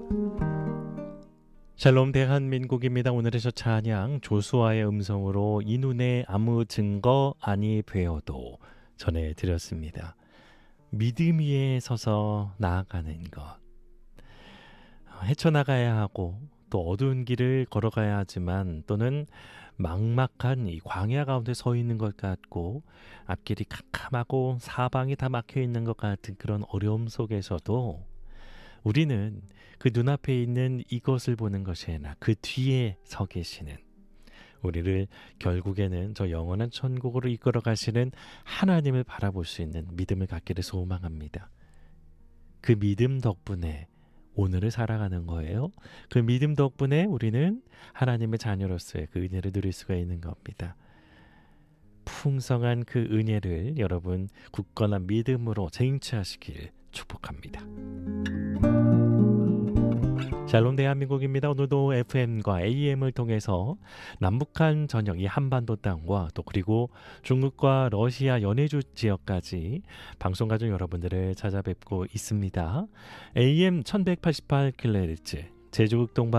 샬롬 대한민국입니다. 오늘의 저 찬양 조수아의 음성으로 이 눈에 아무 증거 아니 되어도 전해드렸습니다. 믿음 위에 서서 나아가는 것. 헤쳐나가야 하고 또 어두운 길을 걸어가야 하지만 또는 막막한 이 광야 가운데 서 있는 것 같고 앞길이 캄캄하고 사방이 다 막혀 있는 것 같은 그런 어려움 속에서도 우리는 그 눈앞에 있는 이것을 보는 것이 아니라 그 뒤에 서 계시는 우리를 결국에는 저 영원한 천국으로 이끌어 가시는 하나님을 바라볼 수 있는 믿음을 갖기를 소망합니다. 그 믿음 덕분에 오늘을 살아가는 거예요. 그 믿음 덕분에 우리는 하나님의 자녀로서의 그 은혜를 누릴 수가 있는 겁니다. 풍성한 그 은혜를 여러분 굳건한 믿음으로 쟁취하시길 축복합니다. 샬롬 대한민국입니다. 오늘도 FM과 AM을 통해서 남북한 전역 이 한반도 땅과 또 그리고 중국과 러시아 연해주 지역까지 방송 가족 여러분들을 찾아뵙고 있습니다. AM 1188kHz 제주극동방